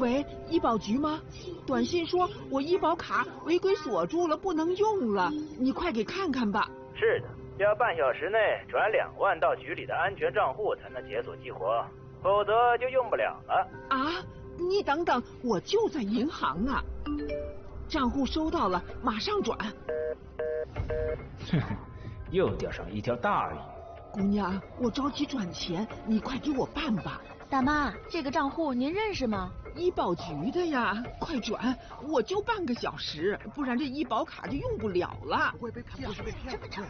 喂，医保局吗？短信说我医保卡违规锁住了，不能用了，你快给看看吧。 是的，要半小时内转2万到局里的安全账户才能解锁激活，否则就用不了了。 啊，你等等，我就在银行啊。账户收到了，马上转。 哼哼，又钓上一条大鱼。 姑娘，我着急转钱，你快给我办吧。 大妈，这个账户您认识吗？ 医保局的呀，快转！我就半个小时，不然这医保卡就用不了了。 会被骗，不是被骗。